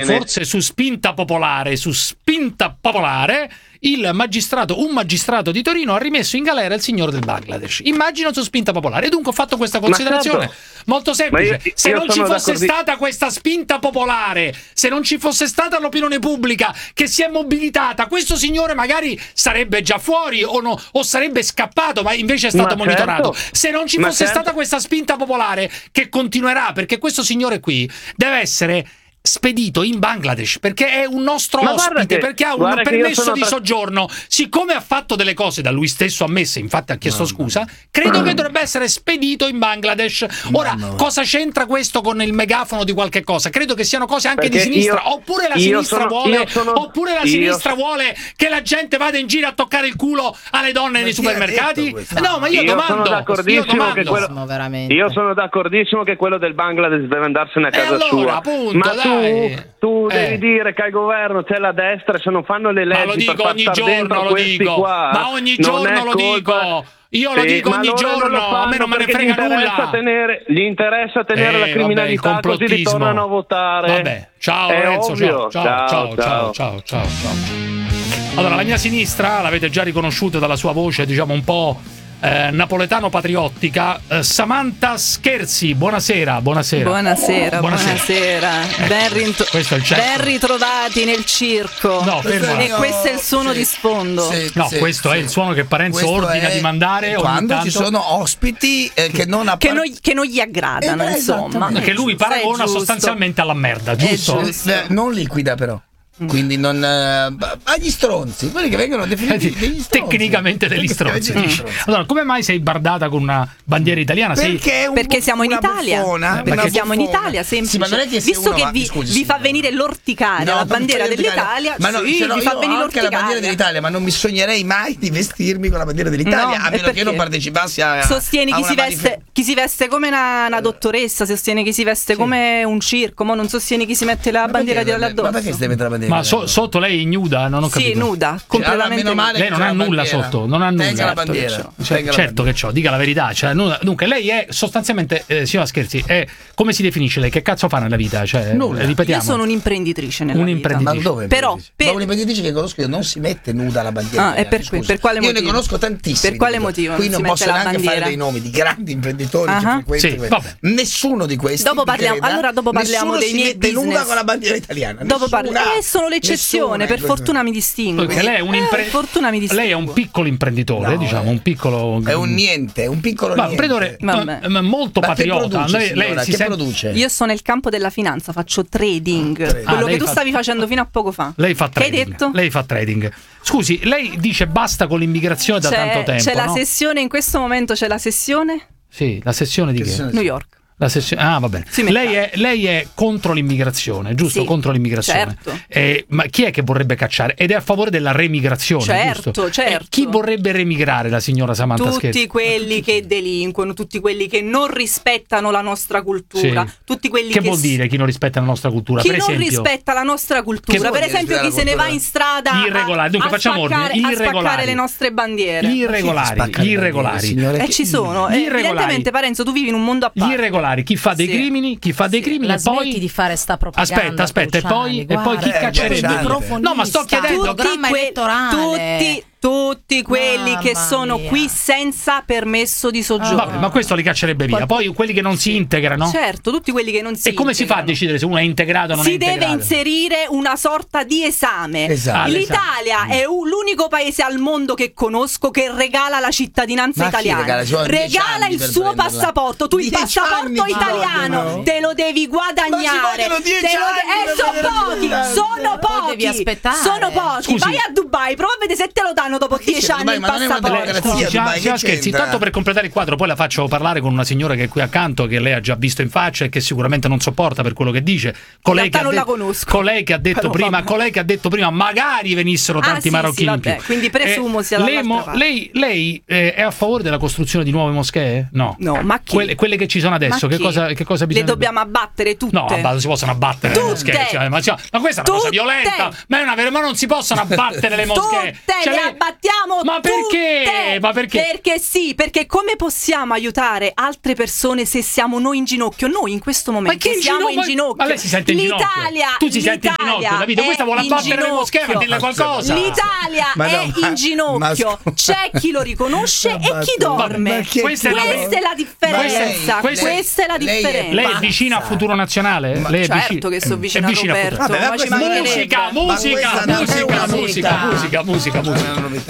forse su spinta popolare, un magistrato di Torino ha rimesso in galera il signore del Bangladesh. Immagino su spinta popolare. E dunque ho fatto questa considerazione molto semplice. Se non ci fosse stata questa spinta popolare, se non ci fosse stata l'opinione pubblica che si è mobilitata, questo signore magari sarebbe già fuori o sarebbe scappato, ma invece è stato monitorato. Se non ci fosse stata questa spinta popolare, che continuerà, perché questo signore qui deve essere spedito in Bangladesh perché è un nostro ospite, perché ha un permesso di soggiorno. Siccome ha fatto delle cose da lui stesso ammesse, infatti ha chiesto scusa, credo che dovrebbe essere spedito in Bangladesh. Ora, cosa c'entra questo con il megafono di qualche cosa? Credo che siano cose anche di sinistra, oppure la sinistra vuole che la gente vada in giro a toccare il culo alle donne nei supermercati? No, ma io domando. Sono d'accordissimo che quello del Bangladesh deve andarsene a casa sua. Appunto, tu devi dire che al governo c'è la destra, se non fanno le leggi per far star dentro questi qua, ma ogni giorno lo dico. Io lo dico ogni giorno, a me non me ne frega nulla. Gli interessa tenere la criminalità, così ritornano a votare. Vabbè, ciao Lorenzo, ciao. Allora, la mia sinistra, l'avete già riconosciuta dalla sua voce, diciamo un po' napoletano patriottica, Samantha Scherzi, buonasera. Buonasera. Ben ritrovati nel circo. E questo è il suono di sfondo. Questo è il suono che Parenzo ordina di mandare quando ci sono ospiti che non gli aggradano, insomma. Che lui paragona sostanzialmente alla merda, giusto? Non liquida però. Quindi non agli stronzi, quelli che vengono definiti degli stronzi. Tecnicamente degli stronzi. Allora, come mai sei bardata con una bandiera italiana? Perché siamo in Italia. Perché siamo in Italia, semplice. Sì, ma non è che visto che vi fa venire l'orticare la bandiera dell'Italia, vi fa venire l'orticare la bandiera dell'Italia, ma non mi sognerei mai di vestirmi con la bandiera dell'Italia, a meno che non partecipassi a sostieni chi si veste come una dottoressa, sostiene chi si veste come un circo, ma non sostieni chi si mette la bandiera di addosso. Ma perché si deve mettere la bandiera? Ma sotto lei è ignuda? Non ho capito. Sì, nuda, completamente nuda. Lei non ha nulla sotto, non ha nulla. Tenga la bandiera. Certo che c'ho, dica la verità. Dunque, lei è sostanzialmente, signora Scherzi, come si definisce lei? Che cazzo fa nella vita? Nulla. Ripetiamo. Io sono un'imprenditrice nella vita. Ma dove? Però ma un'imprenditrice che conosco io non si mette nuda la bandiera. Per quale motivo? Io ne conosco tantissimi. Per quale motivo? Qui non posso neanche fare dei nomi di grandi imprenditori che frequentano. Nessuno di questi. Dopo parliamo dei miei business. nuda con la bandiera italiana. Sono l'eccezione. Per fortuna mi distingue. Perché lei è lei è un piccolo imprenditore, diciamo, un piccolo. È un piccolo imprenditore molto patriota. Lei si produce? Io sto nel campo della finanza, faccio trading. Quello che tu stavi facendo fino a poco fa. Lei fa trading. Che hai detto? Lei fa trading. Scusi, lei dice basta con l'immigrazione da tanto tempo. C'è la sessione, in questo momento c'è la sessione? Sì, la sessione di che? New York. La sessione, va bene. Lei è contro l'immigrazione, giusto? Sì, contro l'immigrazione. Certo. Ma chi è che vorrebbe cacciare? Ed è a favore della remigrazione, certo, giusto? Certo. Chi vorrebbe remigrare la signora Samantha Scherzi? Tutti quelli che delinquono, tutti quelli che non rispettano la nostra cultura, tutti quelli che vuol dire chi non rispetta la nostra cultura? Chi per esempio, non rispetta la nostra cultura, per esempio chi se ne va in strada irregolari. Dunque facciamo ordine, a spaccare le nostre bandiere. Gli irregolari. Ci sono. Evidentemente, Parenzo, tu vivi in un mondo a parte. Gli irregolari, chi fa dei crimini e poi smetti di fare sta propaganda. Aspetta, e poi chi caccerebbe? No, ma sto chiedendo tutti quelli che sono qui senza permesso di soggiorno. Ma questo li caccerebbe via. Poi quelli che non si integrano? Certo, tutti quelli che non si integrano. E come si fa a decidere se uno è integrato o non è integrato? Si deve inserire una sorta di esame. Esatto. L'Italia è l'unico paese al mondo che conosco che regala la cittadinanza italiana. Regala il suo passaporto. Tu il passaporto italiano te lo devi guadagnare. Sono pochi. Devi aspettare. Sono pochi. Vai a Dubai, prova a vedere se te lo danno dopo 10 anni il passaporto. Scherzi, tanto per completare il quadro, poi la faccio parlare con una signora che è qui accanto, che lei ha già visto in faccia e che sicuramente non sopporta per quello che dice. Colei che ha detto prima magari venissero tanti marocchini in più. Quindi presumo sia dall'altra parte. Lei è a favore della costruzione di nuove moschee? No, ma chi? Quelle che ci sono adesso, che cosa bisogna? Le dobbiamo abbattere tutte. No, non si possono abbattere le moschee. Ma questa è una cosa violenta. Ma non si possono abbattere le moschee. Le abbattiamo Ma perché? Ma perché? Perché sì, perché come possiamo aiutare altre persone se siamo noi in ginocchio? Noi in questo momento siamo in ginocchio. Ma lei si sente in ginocchio? Tu si senti in ginocchio, Davide? Questa vuole abbattere le moschee per dirle qualcosa. L'Italia è in ginocchio. C'è chi lo riconosce e chi dorme. Questa è la differenza. Questa è la differenza. Lei è vicina a Futuro Nazionale? Lei è certo che sono vicina a Roberto. Musica.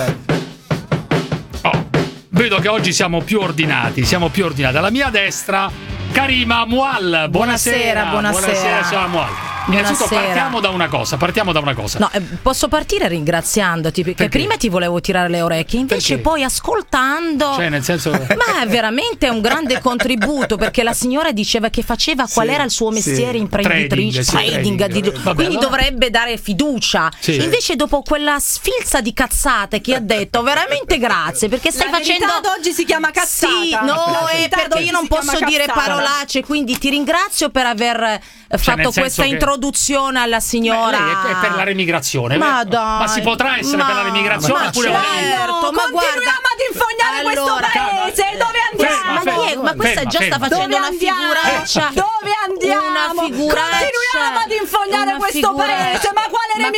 Vedo che oggi siamo più ordinati. Alla mia destra Karima Mual. Buonasera, signora Mual. Innanzitutto partiamo da una cosa. No, posso partire ringraziandoti perché prima ti volevo tirare le orecchie, invece poi ascoltando. Cioè, nel senso. Ma è veramente un grande contributo, perché la signora diceva che faceva qual era il suo mestiere imprenditrice, trading. Quindi dovrebbe dare fiducia. Sì. Invece dopo quella sfilza di cazzate che ha detto, veramente grazie, perché stai facendo. Ad oggi si chiama cazzata. Sì, perché io non posso dire parolacce, quindi ti ringrazio per aver fatto questa introduzione alla signora. Lei è per la remigrazione. Ma si potrà essere per la remigrazione oppure certo, ma continuiamo ad infognare questo paese. Dove andiamo? Ma questa già sta facendo una figuraccia. Dove andiamo? Una figuraccia. Continuiamo ad infognare questo paese. Ma quale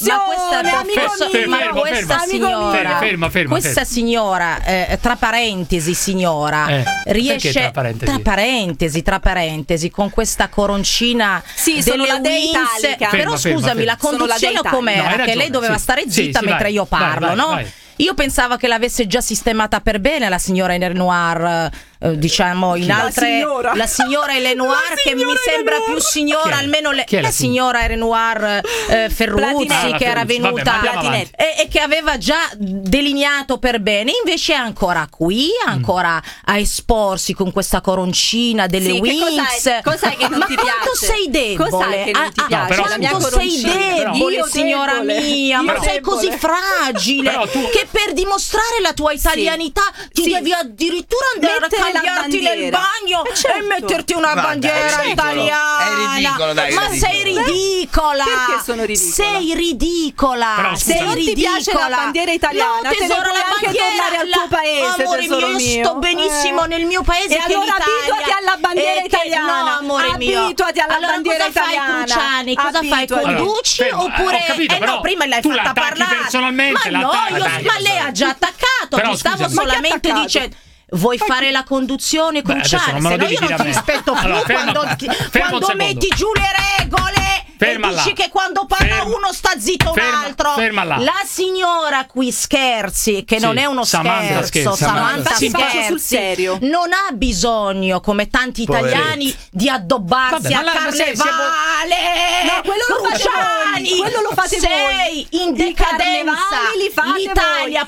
remigrazione? Questa signora, tra parentesi, riesce tra parentesi con questa coroncina delle Wings. Però scusami, la conduzione com'era? Che lei doveva stare zitta mentre io parlo, no? Io pensavo che l'avesse già sistemata per bene la signora Lenoir, diciamo in altre la signora Lenoir, che mi sembra più signora, almeno la signora Lenoir Ferruzzi, che era venuta e che aveva già delineato per bene, invece è ancora qui, ancora a esporsi con questa coroncina delle Wings. Cos'è che non ti piace? Quanto sei debole? Cos'è che non ti piace? Quanto sei debole, signora mia, ma sei così fragile che per dimostrare la tua italianità ti devi addirittura andare a cambiarti nel bagno e metterti una bandiera italiana. È ridicolo, dai. Ma sei ridicola. Perché sono ridicola? Sei ridicola. Se non ti piace la bandiera italiana, te ne puoi anche tornare al tuo paese, amore mio. Io sto benissimo nel mio paese, e che allora abituati alla bandiera italiana. No, amore mio. Abituati alla bandiera italiana. Cosa fai, Cruciani? Cosa fai? Conduci oppure no, prima l'hai fatta parlare. Personalmente ma lei ha già attaccato. Mi stavo solamente dicendo. Vuoi fare la conduzione, Cruciani? Se no io non ti rispetto più quando metti giù le regole. Ferma e dici che quando parla uno sta zitto un altro. La signora qui scherzi, che non è uno scherzo. Samantha scherzi sul serio. Non ha bisogno, come tanti italiani, di addobbarsi a carnevale. No, quello lo fate voi. Sei in decadenza. L'Italia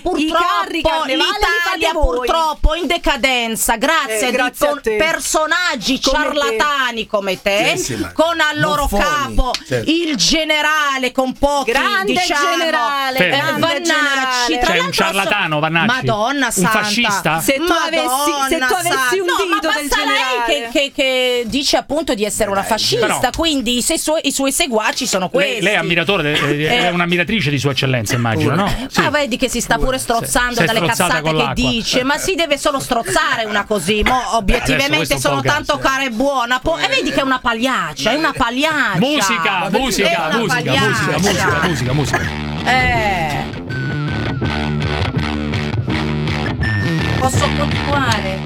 purtroppo in decadenza grazie a personaggi ciarlatani come te, con al loro capo il generale con pochi generale Vannacci, cioè un ciarlatano Vannacci, Madonna santa, un fascista. Se tu avessi un dito del generale, lei che dice appunto di essere una fascista, quindi i suoi seguaci sono questi. Lei è ammiratore, è un'ammiratrice di Sua Eccellenza, immagino, no? Ma vedi che si sta pure strozzando dalle cazzate che dice, ma si deve solo strozzare una così, obiettivamente sono tanto cara e buona, e vedi che è una pagliaccia, musica. Posso continuare?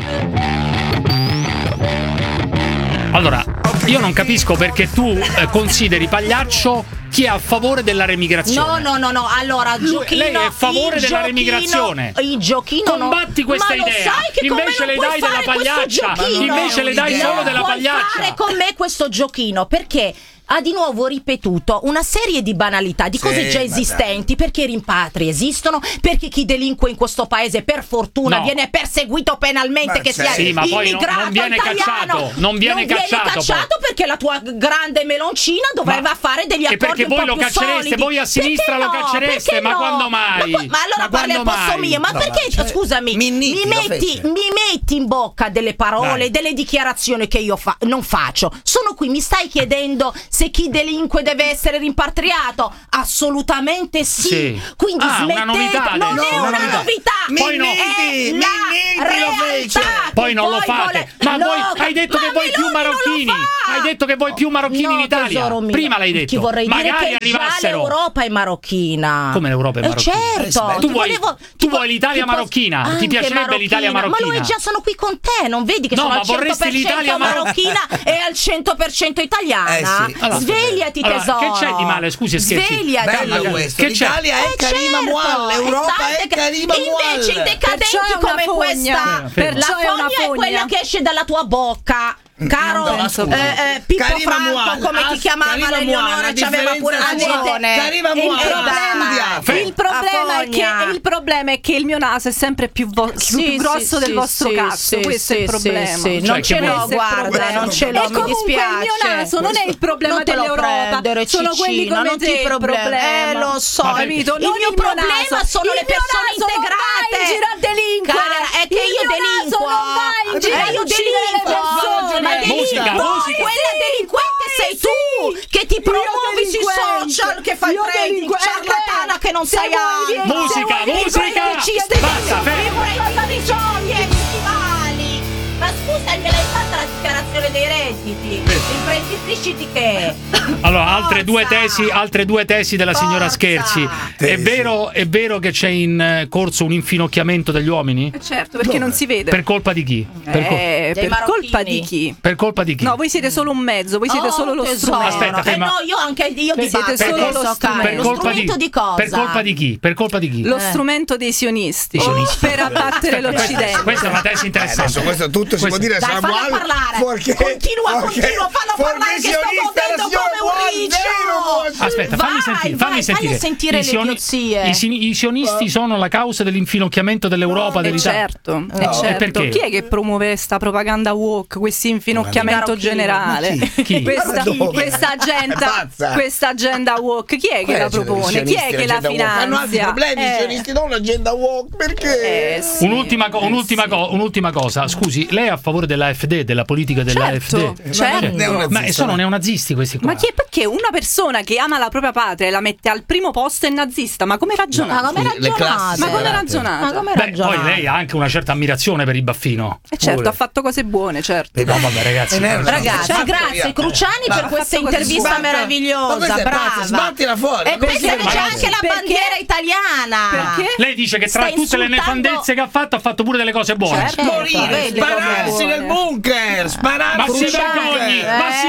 Allora, io non capisco perché tu consideri pagliaccio chi è a favore della remigrazione. No. Allora, Giochino, lei è a favore della remigrazione. Il Giochino combatti questa idea. Invece le dai della pagliaccia. Invece le dai solo della pagliaccia. Non fare con me questo giochino, perché ha di nuovo ripetuto una serie di banalità, di cose già esistenti, perché i rimpatri esistono, perché chi delinque in questo paese per fortuna viene perseguito penalmente, che sia ma poi non viene italiano. Non viene cacciato perché la tua grande meloncina doveva fare degli accordi un po' più solidi. Perché voi lo caccereste, voi a sinistra lo caccereste, ma quando mai? Ma allora parli al posto mio, ma perché, scusami, mi metti in bocca delle parole, delle dichiarazioni che io non faccio. Sono qui, mi stai chiedendo se chi delinque deve essere rimpatriato? Assolutamente sì. Quindi smettete. Non è una novità. Poi no. È la realtà. Poi non lo fate. Ma voi hai detto che vuoi più marocchini. Hai detto che vuoi più marocchini in Italia. Prima l'hai detto. Ti vorrei dire che arrivassero. L'Europa è marocchina. Come l'Europa è marocchina? Certo. Tu vuoi l'Italia marocchina? Ti piacerebbe l'Italia marocchina? Ma già sono qui con te, non vedi che sono al 100% marocchina e al 100% italiana? Svegliati, tesoro. Che c'è di male? Scusi, scherzi. Svegliati. Bello questo. L'Italia è Karima Moual, l'Europa è Karima Moual. Invece i decadenti come questa, la fogna è quella che esce dalla tua bocca. Caro Pippo Franco, come ti chiamava Eleonora, c'aveva pure ragione. Il problema è che il mio naso è sempre più grosso del vostro cazzo. Questo è il problema. Non ce l'ho, guarda, non ce l'ho, mi dispiace. Il mio naso non è il problema dell'Europa, sono quelli come te il problema. Lo so, capito? Il mio problema sono le persone integrate. Cara, è che io delinquo. Musica. Quella delinquente sei tu che ti promuovi sui social, che fai trading, ciarlatana che non sai altro. Musica. Basta, ma scusa, me l'hai fatta la dichiarazione dei redditi? Imprenditrici di che? Allora, altre due tesi della signora Scherzi. È vero che c'è in corso un infinocchiamento degli uomini? Certo, perché non si vede. Per colpa di chi? Per colpa di chi? Per colpa di chi? No, voi siete solo un mezzo, voi siete solo lo strumento. Aspetta, no, io siete solo lo strumento. Lo strumento di cosa? Per colpa di chi? Per colpa di chi? Lo strumento dei sionisti. Per abbattere l'Occidente. Questa è una tesi interessante. Adesso questo tutto si può dire. Dai, fallo parlare. Continua, fallo parlare che sto godendo come un riccio. Aspetta, fammi sentire le idiozie. I sionisti sono la causa dell'infinocchiamento dell'europa, dell'Italia. Certo. Perché? Chi è che promuove sta propaganda woke, questo infinocchiamento generale? Chi? Questa agenda woke, chi è che la propone? Chi è che la finanzia? Hanno altri problemi i sionisti, non l'agenda woke, perché? Un'ultima cosa, scusi, lei è a favore dell'AfD, della politica dell'AfD? Certo. Ma sono neonazisti questi qua. Ma perché una persona che ama la propria patria e la mette al primo posto è nazista? Ma come ragionate? Ma come ragionate? Poi lei ha anche una certa ammirazione per il Baffino. Certo, ha fatto cose buone, certo. No, vabbè, ragazzi, grazie Cruciani per questa intervista meravigliosa. Brava. Sbattila fuori. E perché c'è anche la bandiera italiana. Perché? Lei dice che tra tutte le nefandezze che ha fatto pure delle cose buone. Morire, spararsi nel bunker, Ma si vergogni.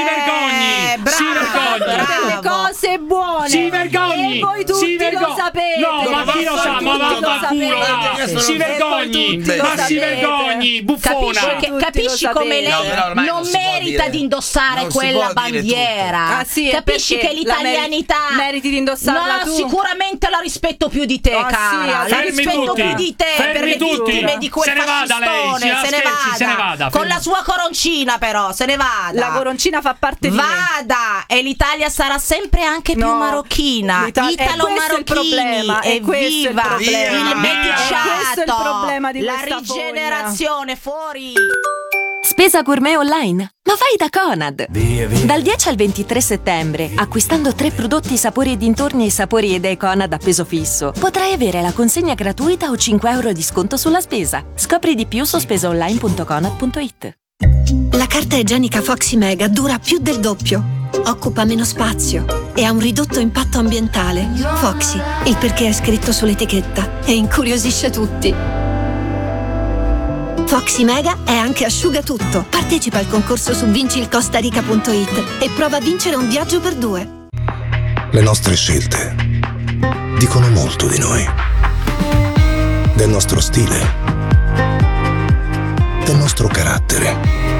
Le cose buone. Si vergogni. E voi tutti lo sapete. No, ma chi lo sa? Ma vaffanculo. Si vergogni, buffona. Capisci come lei non merita di indossare quella bandiera? Capisci che l'italianità meriti di indossarla tu? Sicuramente la rispetto più di te, cara. La rispetto più di te per le vittime di quel fascistone. Se ne vada. Con la sua coroncina, però, se ne vada. La coroncina fa parte di me. Vada, e l'Italia sarà sempre anche più marocchina. Italo-marocchini. Evviva il meticciato. La rigenerazione fuori. Spesa gourmet online? Ma vai da Conad! Dal 10 al 23 settembre, acquistando 3 prodotti sapori e dintorni e sapori Idee Conad a peso fisso, potrai avere la consegna gratuita o 5 euro di sconto sulla spesa. Scopri di più su spesaonline.conad.it. La carta igienica Foxy Mega dura più del doppio, occupa meno spazio e ha un ridotto impatto ambientale. Foxy, il perché è scritto sull'etichetta e incuriosisce tutti. Foxy Mega è anche asciugatutto. Partecipa al concorso su vincilcostarica.it e prova a vincere un viaggio per 2. Le nostre scelte dicono molto di noi, del nostro stile, del nostro carattere,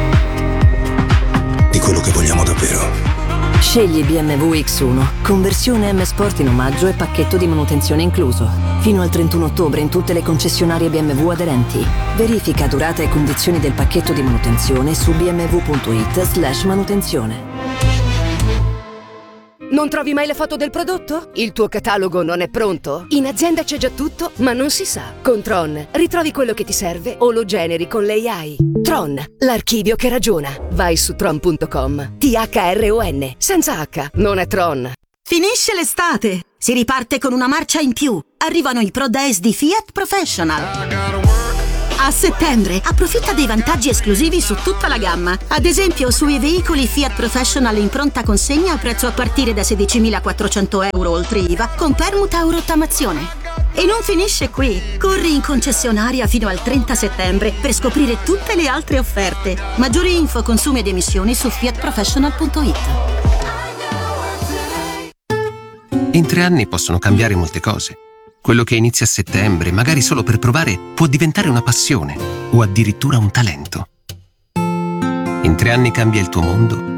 di quello che vogliamo davvero. Scegli BMW X1, conversione M Sport in omaggio e pacchetto di manutenzione incluso. Fino al 31 ottobre in tutte le concessionarie BMW aderenti. Verifica durata e condizioni del pacchetto di manutenzione su bmw.it/manutenzione. Non trovi mai le foto del prodotto? Il tuo catalogo non è pronto? In azienda c'è già tutto, ma non si sa. Con Tron ritrovi quello che ti serve o lo generi con l'AI. Tron, l'archivio che ragiona. Vai su tron.com. THRON, senza H, non è Tron. Finisce l'estate, si riparte con una marcia in più. Arrivano i Pro Days di Fiat Professional. A settembre approfitta dei vantaggi esclusivi su tutta la gamma. Ad esempio sui veicoli Fiat Professional in pronta consegna a prezzo a partire da 16.400 euro oltre IVA con permuta o rottamazione. E non finisce qui. Corri in concessionaria fino al 30 settembre per scoprire tutte le altre offerte. Maggiori info, consumi ed emissioni su fiatprofessional.it. In 3 anni possono cambiare molte cose. Quello che inizia a settembre, magari solo per provare, può diventare una passione o addirittura un talento. In 3 anni cambia il tuo mondo